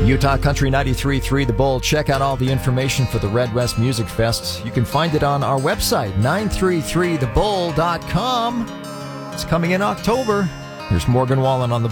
Utah Country 93.3 The Bull. Check out all the information for the Red West Music Fest. You can find it on our website, 933thebull.com. It's coming in October. Here's Morgan Wallen on the